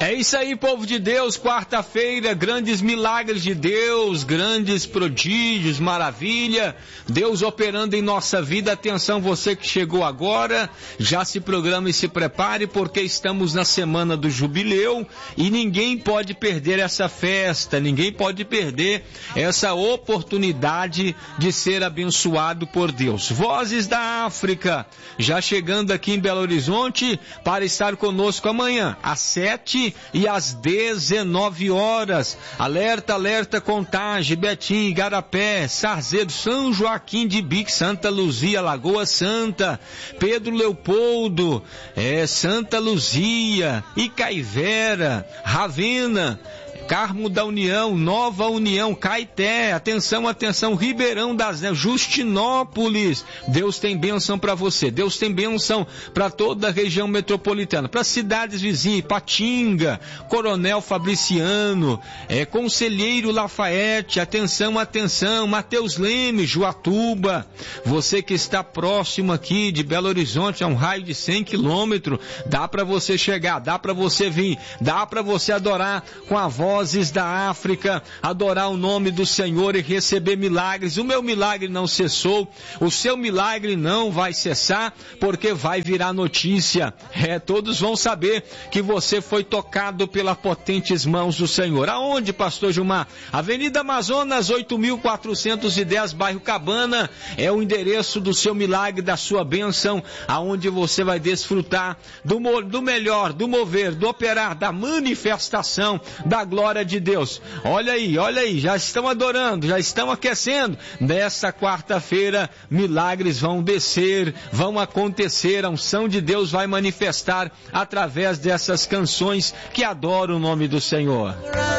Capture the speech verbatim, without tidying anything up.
É isso aí, povo de Deus, quarta-feira, grandes milagres de Deus, grandes prodígios, maravilha, Deus operando em nossa vida. Atenção, você que chegou agora, já se programa e se prepare, porque estamos na semana do jubileu e ninguém pode perder essa festa, ninguém pode perder essa oportunidade de ser abençoado por Deus. Vozes da África, já chegando aqui em Belo Horizonte para estar conosco amanhã, às sete e às dezenove horas. Alerta, alerta, Contagem, Betim, Igarapé, Sarzedo, São Joaquim de Bique, Santa Luzia, Lagoa Santa, Pedro Leopoldo, é, Santa Luzia, Icaivera, Ravena, Carmo da União, Nova União, Caeté, atenção, atenção, Ribeirão das Neves, Justinópolis. Deus tem bênção para você, Deus tem bênção para toda a região metropolitana, para cidades vizinhas, Patinga, Coronel Fabriciano, é, Conselheiro Lafayette, atenção, atenção, Mateus Leme, Juatuba. Você que está próximo aqui de Belo Horizonte, a um raio de cem quilômetros, dá para você chegar, dá para você vir, dá para você adorar com a voz Vozes da África, adorar o nome do Senhor e receber milagres. O meu milagre não cessou, o seu milagre não vai cessar, porque vai virar notícia. É, todos vão saber que você foi tocado pelas potentes mãos do Senhor. Aonde, pastor Gilmar? Avenida Amazonas, oito mil quatrocentos e dez, bairro Cabana, é o endereço do seu milagre, da sua bênção, aonde você vai desfrutar do, do melhor, do mover, do operar, da manifestação, da glória de Deus. Olha aí, olha aí, já estão adorando, já estão aquecendo. Nessa quarta-feira, milagres vão descer, vão acontecer, a unção de Deus vai manifestar através dessas canções que adoram o nome do Senhor.